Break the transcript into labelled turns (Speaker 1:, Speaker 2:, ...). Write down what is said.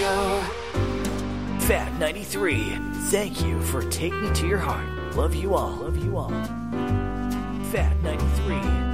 Speaker 1: show. Fat 93, thank you for Take Me to Your Heart. Love you all. Fat 93.